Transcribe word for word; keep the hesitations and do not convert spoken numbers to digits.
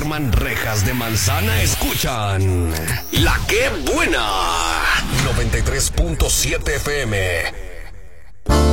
forman rejas de manzana escuchan La Que Buena noventa y tres punto siete F M.